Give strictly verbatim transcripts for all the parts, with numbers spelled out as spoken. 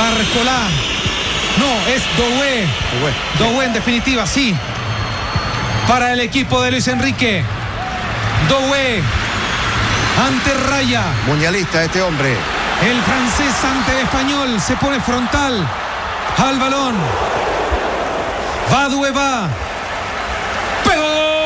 Barcolá. No, es Doué. Doué en definitiva, sí. Para el equipo de Luis Enrique. Doué. Ante Raya. Mundialista este hombre. El francés ante el español. Se pone frontal al balón. Va Doué, va. ¡Pegó!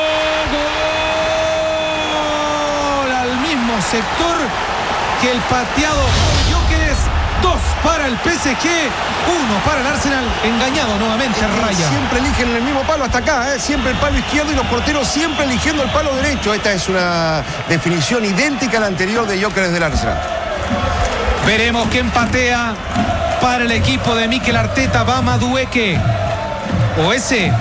¡Gol! Al mismo sector que el pateado por Gyökeres. Dos para el P S G, uno para el Arsenal. Engañado nuevamente Raya. Siempre eligen el mismo palo hasta acá, ¿eh? Siempre el palo izquierdo y los porteros siempre eligiendo el palo derecho. Esta es una definición idéntica a la anterior de Gyökeres del Arsenal. Veremos quién patea para el equipo de Mikel Arteta. Va Madueke. O ese.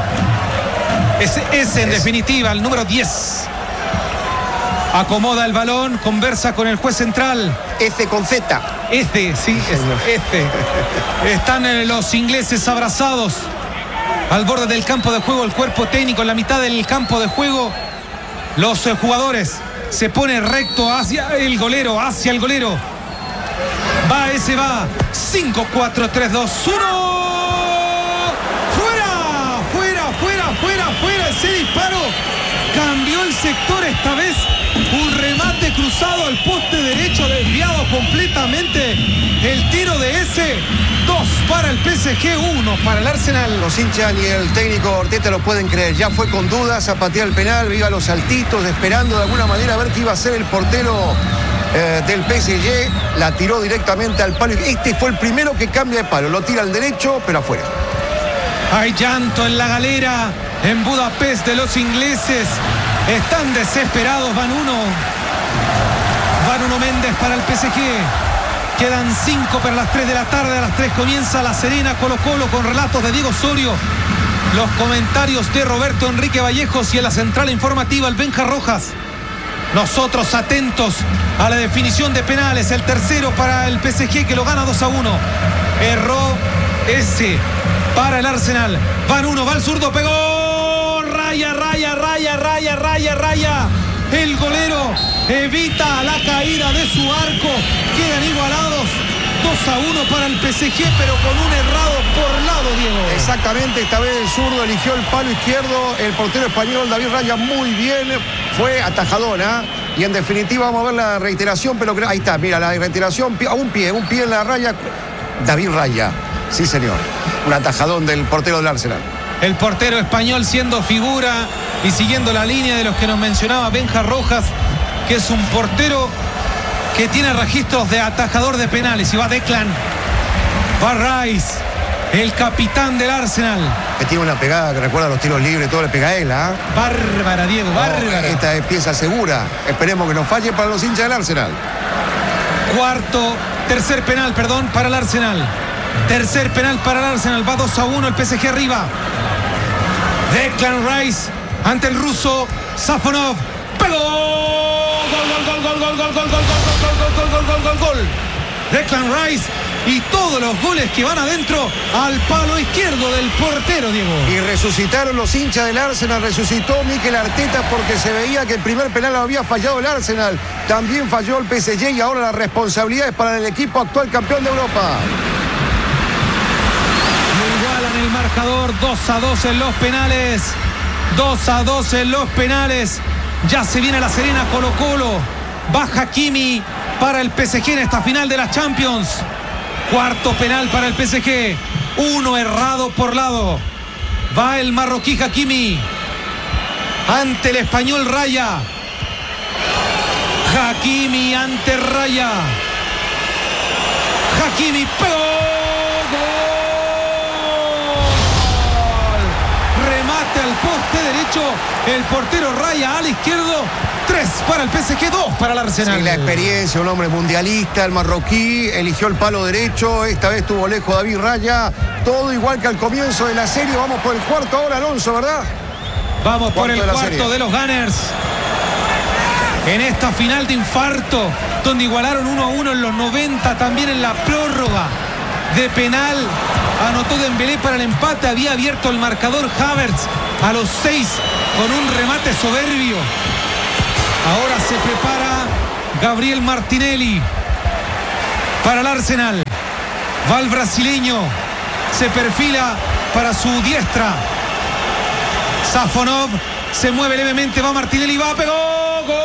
Ese, ese en es. definitiva, el número diez. Acomoda el balón, conversa con el juez central. Este con Z. Este, sí, es este. Están los ingleses abrazados al borde del campo de juego, el cuerpo técnico en la mitad del campo de juego. Los jugadores se ponen recto hacia el golero, hacia el golero. Va, ese va. cinco, cuatro, tres, dos, uno. ¡Fuera! ¡Fuera, fuera, fuera, fuera! Ese disparo cambió el sector esta vez. Un remate cruzado al poste derecho, desviado completamente. El tiro de ese. Dos para el P S G, uno para el Arsenal. Los hinchas ni el técnico Arteta lo pueden creer. Ya fue con dudas a patear el penal, iba a los saltitos, esperando de alguna manera a ver qué iba a hacer el portero eh, del P S G. La tiró directamente al palo. Este fue el primero que cambia de palo. Lo tira al derecho, pero afuera. Hay llanto en la galera en Budapest de los ingleses. Están desesperados, van uno. Van uno Méndez para el P S G. Quedan cinco para las tres de la tarde. A las tres comienza La Serena Colo Colo con relatos de Diego Osorio. Los comentarios de Roberto Enrique Vallejos y en la central informativa el Benja Rojas. Nosotros atentos a la definición de penales. El tercero para el P S G que lo gana dos a uno. Erró ese para el Arsenal. Van uno, va el zurdo, pegó. Raya, raya, raya, raya, raya, raya. El golero evita la caída de su arco. Quedan igualados. dos a uno para el P S G, pero con un errado por lado, Diego. Exactamente, esta vez el zurdo eligió el palo izquierdo. El portero español David Raya muy bien. Fue atajadona. Y en definitiva vamos a ver la reiteración, pero ahí está, mira, la reiteración a un pie, un pie en la raya. David Raya, sí señor. Un atajadón del portero del Arsenal. El portero español siendo figura y siguiendo la línea de los que nos mencionaba Benja Rojas, que es un portero que tiene registros de atajador de penales. Y va Declan, va Rice, el capitán del Arsenal. Que tiene una pegada que recuerda los tiros libres, todo le pega a él, ¿ah? ¿eh? Bárbara, Diego, no, bárbara. Esta es pieza segura. Esperemos que no falle para los hinchas del Arsenal. Cuarto, tercer penal, perdón, para el Arsenal. Tercer penal para el Arsenal. Va dos a uno el P S G arriba. Declan Rice ante el ruso Safonov. ¡Pegó! ¡Gol, gol, gol, gol, gol, gol, gol, gol, gol, gol, gol, gol, gol, gol! Declan Rice y todos los goles que van adentro al palo izquierdo del portero, Diego. Y resucitaron los hinchas del Arsenal, resucitó Mikel Arteta porque se veía que el primer penal lo había fallado el Arsenal. También falló el P S G y ahora la responsabilidad es para el equipo actual campeón de Europa. El marcador dos a dos en los penales. dos a dos en los penales. Ya se viene La Serena Colo Colo. Va Hakimi para el P S G en esta final de la Champions. Cuarto penal para el P S G. Uno errado por lado. Va el marroquí Hakimi ante el español Raya. Hakimi ante Raya. Hakimi pegó. Al poste derecho el portero Raya al izquierdo. Tres para el P S G, dos para el Arsenal. Sí, la experiencia, un hombre mundialista, el marroquí eligió el palo derecho. Esta vez tuvo lejos David Raya. Todo igual que al comienzo de la serie. Vamos por el cuarto ahora, Alonso, ¿verdad? Vamos por el cuarto de los Gunners en esta final de infarto, donde igualaron uno a uno en los noventa, también en la prórroga de penal. Anotó Dembélé para el empate, había abierto el marcador Havertz a los seis con un remate soberbio. Ahora se prepara Gabriel Martinelli para el Arsenal. Va el brasileño. Se perfila para su diestra. Safonov se mueve levemente. Va Martinelli. Va, pegó. ¡Gol!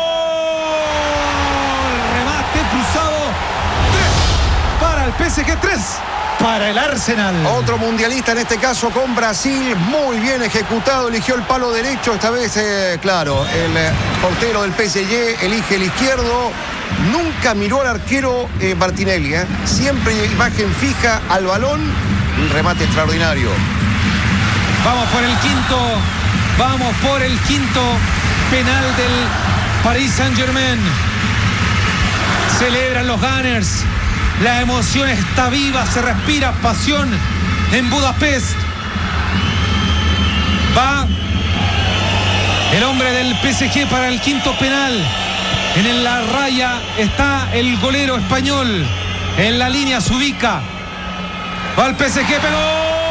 Remate cruzado. Tres para el P S G. Tres para el Arsenal. Otro mundialista, en este caso con Brasil, muy bien ejecutado, eligió el palo derecho, esta vez, eh, claro, el eh, portero del P S G elige el izquierdo, nunca miró al arquero eh, Martinelli, eh. siempre imagen fija al balón, un remate extraordinario. Vamos por el quinto, vamos por el quinto penal del Paris Saint-Germain. Celebran los Gunners. La emoción está viva, se respira pasión en Budapest. Va el hombre del P S G para el quinto penal. En la raya está el golero español. En la línea se ubica. Va el P S G, pegó.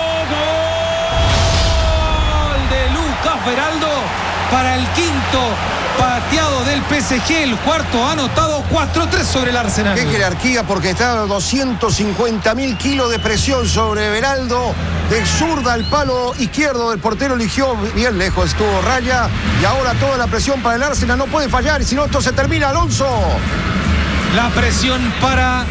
Gol de Lucas Beraldo para el quinto pateado del P S G, el cuarto anotado, cuatro tres sobre el Arsenal. Qué jerarquía, porque está a doscientos cincuenta mil kilos de presión sobre Beraldo, de zurda al palo izquierdo del portero, eligió bien lejos, estuvo raya, y ahora toda la presión para el Arsenal, no puede fallar, y si no esto se termina. Alonso. La presión para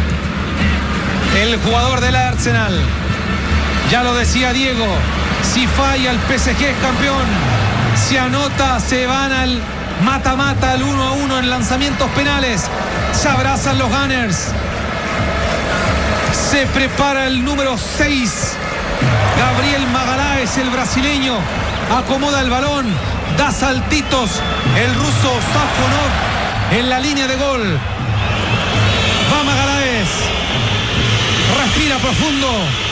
el jugador del Arsenal. Ya lo decía Diego, si falla el P S G es campeón. Si anota, se van al mata-mata, al uno a uno en lanzamientos penales. Se abrazan los Gunners. Se prepara el número seis. Gabriel Magalhães, el brasileño. Acomoda el balón. Da saltitos. El ruso Safonov en la línea de gol. Va Magalhães. Respira profundo.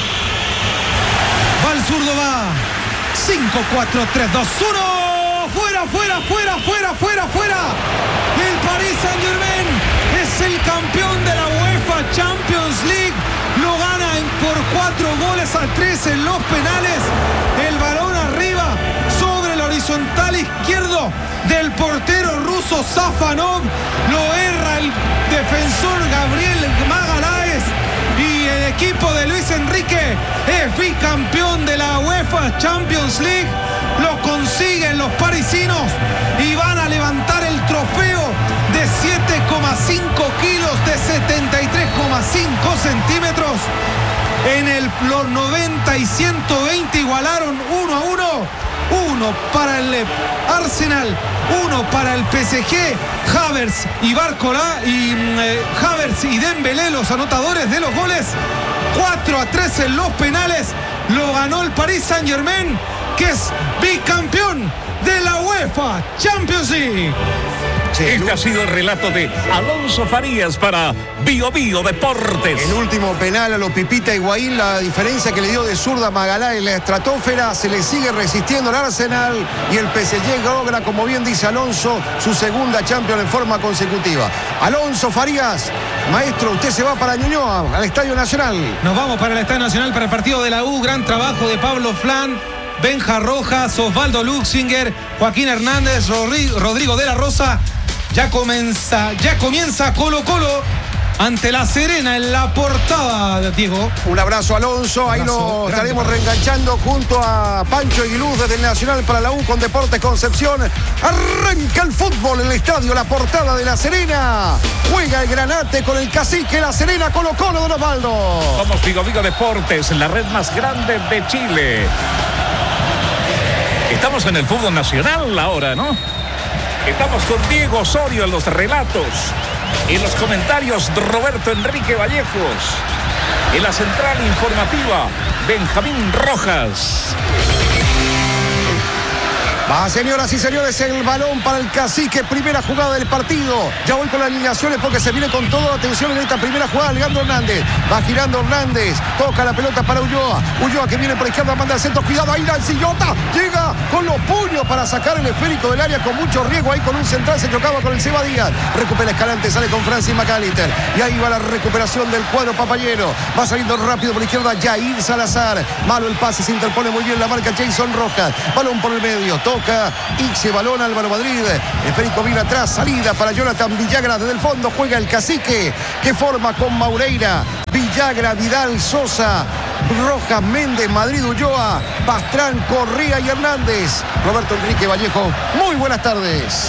Va el zurdo, va. cinco, cuatro, tres, dos, uno. Fuera, fuera, fuera, fuera, fuera, fuera. El Paris Saint-Germain es el campeón de la UEFA Champions League. Lo gana por cuatro goles a tres en los penales. El balón arriba sobre el horizontal izquierdo del portero ruso Safonov. Lo erra el defensor Gabriel Magalhães. Y el equipo de Luis Enrique es bicampeón de la UEFA Champions League. Lo consiguen los parisinos y van a levantar el trofeo de siete coma cinco kilos, de setenta y tres coma cinco centímetros. En el, los noventa y ciento veinte igualaron uno a uno. Uno para el Arsenal, uno para el P S G. Havertz y Barcola y eh, Havertz y Dembélé, los anotadores de los goles. cuatro a tres en los penales. Lo ganó el Paris Saint-Germain, que es bicampeón de la UEFA Champions League. Sí, este ha sido el relato de Alonso Farías para Bio Bio Deportes. El último penal a los Pipita Higuaín, la diferencia que le dio de zurda Magalhães en la estratosfera, se le sigue resistiendo al Arsenal y el P S G logra, como bien dice Alonso, su segunda Champions en forma consecutiva. Alonso Farías, maestro, usted se va para Ñuñoa, al Estadio Nacional. Nos vamos para el Estadio Nacional para el partido de la U. Gran trabajo de Pablo Flan, Benja Rojas, Osvaldo Luxinger, Joaquín Hernández, Rodrigo de la Rosa. Ya comienza, ya comienza Colo Colo ante La Serena en la portada, Diego. Un abrazo, Alonso. Ahí lo estaremos reenganchando junto a Pancho Aguiluz desde el Nacional para la U con Deportes Concepción. Arranca el fútbol en el estadio, la portada de La Serena. Juega el Granate con el Cacique, La Serena, Colo Colo, Don Osvaldo. Somos Vigo Vigo Deportes, la red más grande de Chile. Estamos en el fútbol nacional ahora, ¿no? Estamos con Diego Osorio en los relatos. En los comentarios, Roberto Enrique Vallejos. En la central informativa, Benjamín Rojas. Va, señoras y señores, el balón para el Cacique, primera jugada del partido. Ya voy con las alineaciones porque se viene con toda atención en esta primera jugada. Leandro Hernández, va girando Hernández, toca la pelota para Ulloa. Ulloa que viene por izquierda, manda al centro, cuidado ahí, la Sillota, llega con los puños para sacar el esférico del área con mucho riesgo. Ahí con un central se chocaba con el Seba Díaz. Recupera Escalante, sale con Francis McAllister. Y ahí va la recuperación del cuadro papayero. Va saliendo rápido por izquierda Jair Salazar. Malo el pase, se interpone muy bien la marca Jason Rojas. Balón por el medio, toca Ixe, balón Álvaro Madrid. Esférico viene atrás, salida para Jonathan Villagra desde el fondo. Juega el Cacique, que forma con Maureira. Villagra Villagra, Vidal, Sosa, Rojas, Méndez, Madrid, Ulloa, Pastrán, Correa y Hernández. Roberto Enrique Vallejo, muy buenas tardes.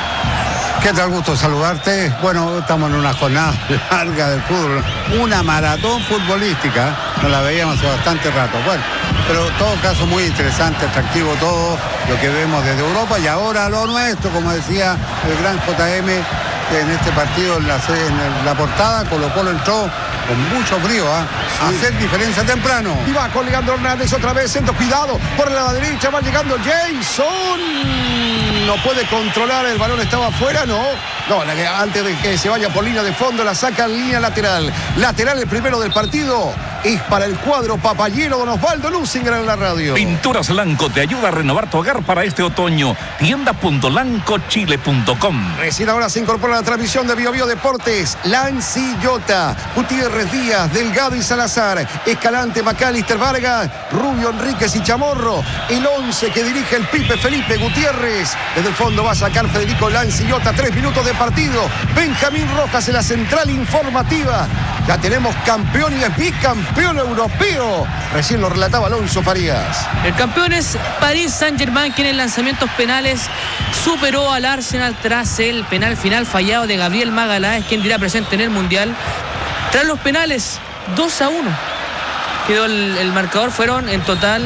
¿Qué tal? Gusto saludarte. Bueno, estamos en una jornada larga del fútbol, una maratón futbolística, no la veíamos hace bastante rato. Bueno, pero en todo caso muy interesante, atractivo todo lo que vemos desde Europa y ahora lo nuestro, como decía el gran J M en este partido, en la, en la portada, Colo Colo entró con mucho frío, ¿eh? Sí. Hacer diferencia temprano. Y va con Leandro Hernández otra vez, centro, cuidado, por la derecha va llegando Jason. No puede controlar, el balón estaba afuera, no. No, la que antes de que se vaya por línea de fondo, la saca en línea lateral. Lateral el primero del partido. Es para el cuadro papayero don Osvaldo Luzinger en la radio. Pinturas Lanco te ayuda a renovar tu hogar para este otoño. tienda punto lanco chile punto com. Recién ahora se incorpora la transmisión de Bio Bio Deportes. Lancillota, Gutiérrez, Díaz, Delgado y Salazar. Escalante, Macalister, Vargas, Rubio, Enríquez y Chamorro. El once que dirige el Pipe Felipe Gutiérrez. Desde el fondo va a sacar Federico Lancillota. Tres minutos de partido. Benjamín Rojas en la central informativa. Ya tenemos campeón y es bicampeón europeo. Recién lo relataba Alonso Farías. El campeón es Paris Saint-Germain, quien en lanzamientos penales superó al Arsenal tras el penal final fallado de Gabriel Magaláes, quien dirá presente en el Mundial. Tras los penales, dos a uno. Quedó el, el marcador, fueron en total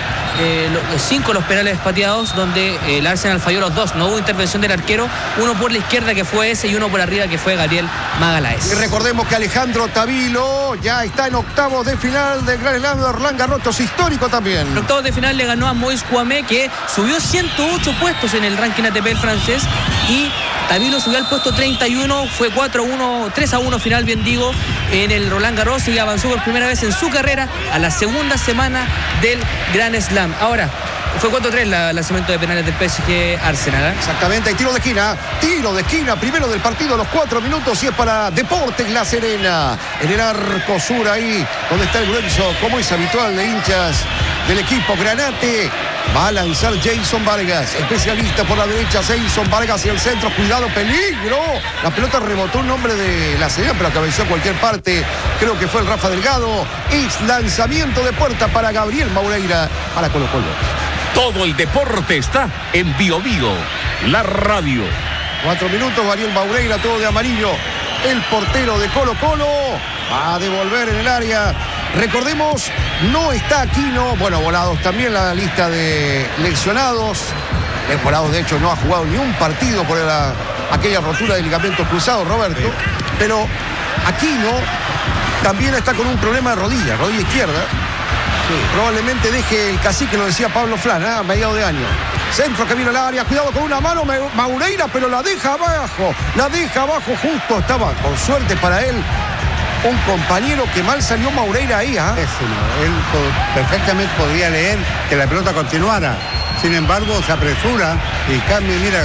eh, los, cinco los penales pateados, donde eh, el Arsenal falló los dos. No hubo intervención del arquero, uno por la izquierda que fue ese y uno por arriba que fue Gabriel Magaláes. Y recordemos que Alejandro Tavilo ya está en octavos de final del Gran Slam de Roland Garros, histórico también. En octavos de final le ganó a Moïse Kouamé, que subió ciento ocho puestos en el ranking A T P el francés, y Tavilo subió al puesto treinta y uno, fue cuatro a uno, tres a uno final, bien digo, en el Roland Garros, y avanzó por primera vez en su carrera a la segunda semana del Grand Slam. Ahora, fue cuatro a tres el lanzamiento de penales del P S G Arsenal, ¿eh? Exactamente, hay tiro de esquina, tiro de esquina, primero del partido, los cuatro minutos, y es para Deportes La Serena. En el arco sur, ahí donde está el grueso, como es habitual, de hinchas del equipo Granate. Va a lanzar Jason Vargas, especialista por la derecha. Jason Vargas hacia el centro, cuidado, peligro. La pelota rebotó un hombre de La Serena, pero cabeceó a cualquier parte. Creo que fue el Rafa Delgado. Es lanzamiento de puerta para Gabriel Maureira, para Colo Colo. Todo el deporte está en Bio Bio, la radio. Cuatro minutos, Gabriel Maureira, todo de amarillo. El portero de Colo Colo va a devolver en el área. Recordemos, no está Aquino. Bueno, Volados también, la lista de lesionados. El Volados, de hecho, no ha jugado ni un partido por la, aquella rotura de ligamentos cruzados, Roberto. Sí. Pero Aquino también está con un problema de rodilla, rodilla izquierda. Sí. Probablemente deje el cacique, lo decía Pablo Flán, ¿eh? A mediados de año. Centro que viene al área, cuidado con una mano Maureira, pero la deja abajo. La deja abajo justo, estaba con suerte para él. Un compañero que mal salió Maureira ahí, ¿ah? ¿eh? Él perfectamente podría leer que la pelota continuara. Sin embargo, se apresura y cambia, mira,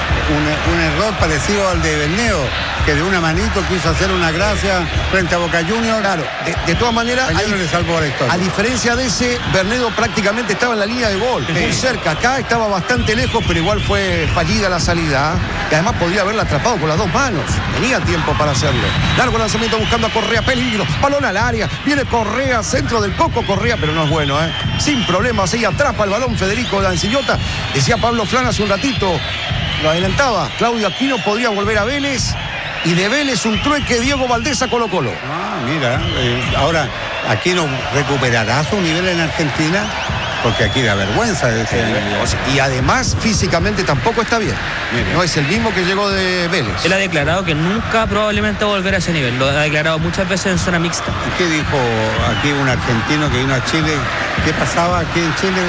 un, un error parecido al de Berneo, que de una manito quiso hacer una gracia frente a Boca Juniors. Claro, de, de todas maneras, a, le salvó la historia. A diferencia de ese, Bernedo prácticamente estaba en la línea de gol, sí. Muy cerca. Acá estaba bastante lejos, pero igual fue fallida la salida, ¿eh? Y además podría haberla atrapado con las dos manos. Tenía tiempo para hacerlo. Largo lanzamiento buscando a Correa, peligro, balón al área, viene Correa, centro del Coco Correa, pero no es bueno, ¿eh? Sin problemas, ahí atrapa el balón Federico Lancillota. Decía Pablo Flán hace un ratito, lo adelantaba, Claudio Aquino podría volver a Vélez, y de Vélez un trueque Diego Valdés a Colo Colo. Ah, mira, eh, ahora Aquino recuperará su nivel en Argentina, porque aquí da vergüenza de ese nivel. Y además físicamente tampoco está bien. Mire. No es el mismo que llegó de Vélez. Él ha declarado que nunca probablemente va a volver a ese nivel. Lo ha declarado muchas veces en zona mixta. ¿Qué dijo aquí un argentino que vino a Chile? ¿Qué pasaba aquí en Chile?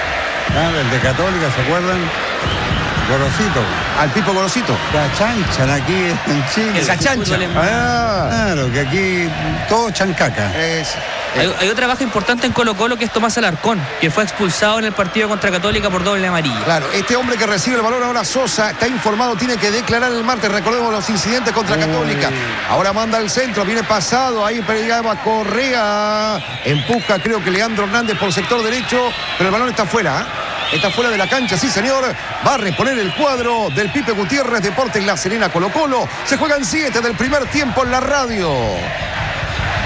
Ah, el de Católica, ¿se acuerdan? Gorosito. Al Pipo Gorosito. La chanchan aquí en Chile. Esa chancha. Ah, claro, que aquí todo chancaca. Es, hay, hay otra baja importante en Colo Colo, que es Tomás Alarcón, que fue expulsado en el partido contra Católica por doble amarilla. Claro, este hombre que recibe el balón ahora, Sosa, está informado, tiene que declarar el martes. Recordemos los incidentes contra Católica. Ahora manda al centro, viene pasado, ahí pegaba Correa. Empuja, creo que Leandro Hernández por sector derecho, pero el balón está afuera, ¿eh? Está fuera de la cancha, sí señor. Va a reponer el cuadro del Pipe Gutiérrez, Deportes La Serena, Colo Colo. Se juegan siete del primer tiempo en la radio.